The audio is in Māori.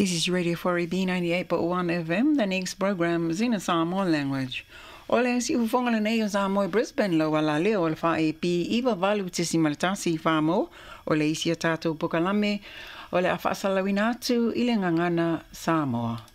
This is Radio 4EB 98.1 FM. The next program is in a Samoan language. Ole si ufonga nei o Samoa Brisbane lo wala leo le fa e pi iwa valu tisi malatasi famo ole isi a tātou pokalame ole a whaasalawina atu i le ngangana Samoa.